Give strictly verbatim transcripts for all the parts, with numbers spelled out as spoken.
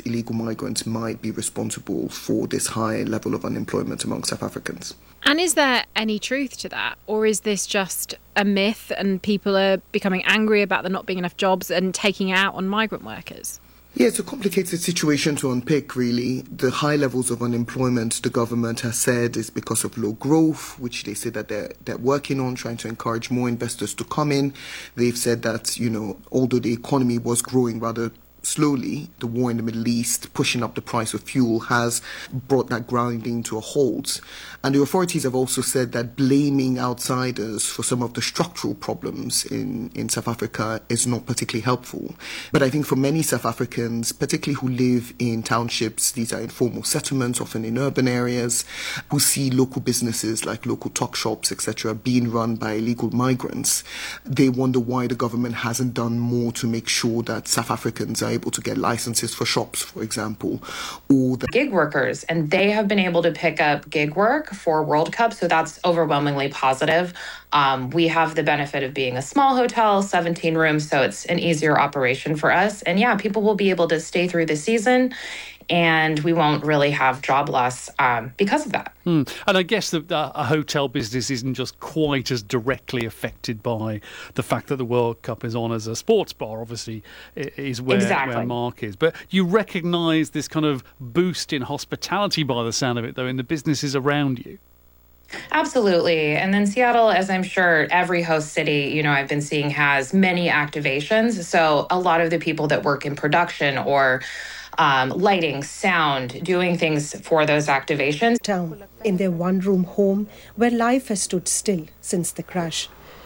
that illegal migrants might be responsible for this high level of unemployment among South Africans. And is there any truth to that? Or is this just a myth and people are becoming angry about there not being enough jobs and taking it out on migrant workers? Yeah, it's a complicated situation to unpick, really. The high levels of unemployment, the government has said, is because of low growth, which they say that they're, they're working on, trying to encourage more investors to come in. They've said that, you know, although the economy was growing rather slowly, the war in the Middle East, pushing up the price of fuel, has brought that grinding to a halt. And the authorities have also said that blaming outsiders for some of the structural problems in, in South Africa is not particularly helpful. But I think for many South Africans, particularly who live in townships, these are informal settlements, often in urban areas, who see local businesses like local tuck shops, et cetera, being run by illegal migrants, they wonder why the government hasn't done more to make sure that South Africans are able to get licenses for shops, for example, or the gig workers, and they have been able to pick up gig work for World Cup, so that's overwhelmingly positive. Um, we have the benefit of being a small hotel, seventeen rooms, so it's an easier operation for us. And yeah, people will be able to stay through the season, and we won't really have job loss um, because of that. Mm. And I guess that uh, a hotel business isn't just quite as directly affected by the fact that the World Cup is on as a sports bar, obviously, is where, exactly. where Mark is. But you recognise this kind of boost in hospitality by the sound of it, though, in the businesses around you. Absolutely. And then Seattle, as I'm sure every host city, you know, I've been seeing has many activations. So a lot of the people that work in production or um, lighting, sound, doing things for those activations. Town, in their one-room home where life has stood still since the crash.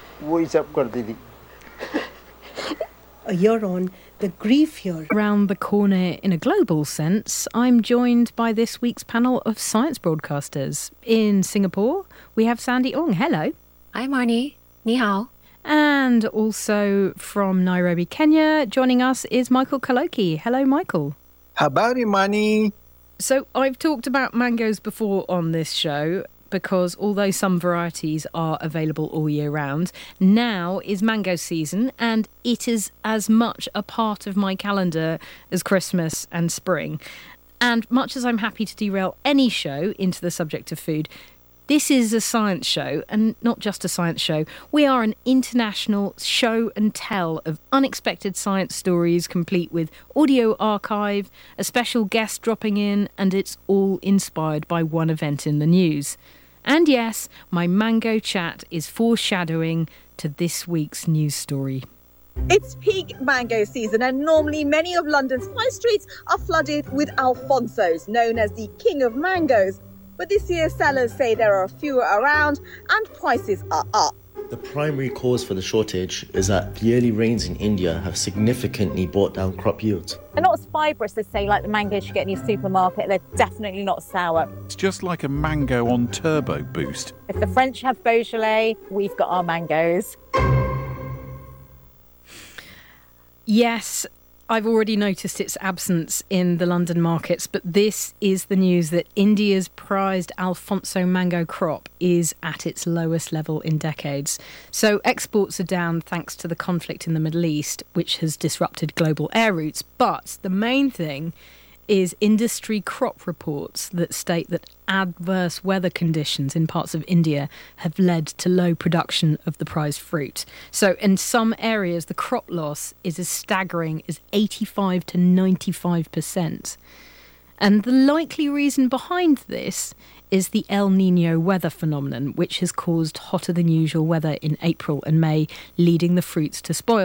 A year on, the grief here. Around the corner in a global sense, I'm joined by this week's panel of science broadcasters. In Singapore, we have Sandy Ong. Hello. Hi, Marnie. Ni hao. And also from Nairobi, Kenya, joining us is Michael Kaloki. Hello, Michael. Habari, Marnie. So I've talked about mangoes before on this show, because although some varieties are available all year round, now is mango season and it is as much a part of my calendar as Christmas and spring. And much as I'm happy to derail any show into the subject of food, this is a science show, and not just a science show. We are an international show and tell of unexpected science stories, complete with audio archive, a special guest dropping in, and it's all inspired by one event in the news. And yes, my mango chat is foreshadowing to this week's news story. It's peak mango season, and normally many of London's high streets are flooded with Alfonsos, known as the king of mangoes. But this year, sellers say there are fewer around and prices are up. The primary cause for the shortage is that yearly rains in India have significantly brought down crop yields. They're not as fibrous as, say, like the mangoes you get in your supermarket. They're definitely not sour. It's just like a mango on turbo boost. If the French have Beaujolais, we've got our mangoes. Yes, I've already noticed its absence in the London markets, but this is the news that India's prized Alfonso mango crop is at its lowest level in decades. So exports are down thanks to the conflict in the Middle East, which has disrupted global air routes. But the main thing is industry crop reports that state that adverse weather conditions in parts of India have led to low production of the prized fruit. So in some areas, the crop loss is as staggering as eighty-five to ninety-five percent. And the likely reason behind this is the El Niño weather phenomenon, which has caused hotter than usual weather in April and May, leading the fruits to spoil.